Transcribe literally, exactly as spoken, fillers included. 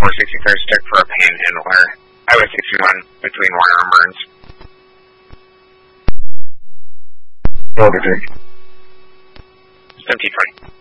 four sixty-first check for a panhandler. Highway sixty-one between Warner and Burns. Order. seventeen twenty.